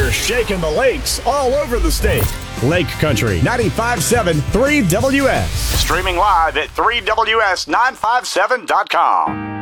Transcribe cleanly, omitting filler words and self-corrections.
We're shaking the lakes all over the state. Lake Country 95.7 3WS. Streaming live at 3WS957.com.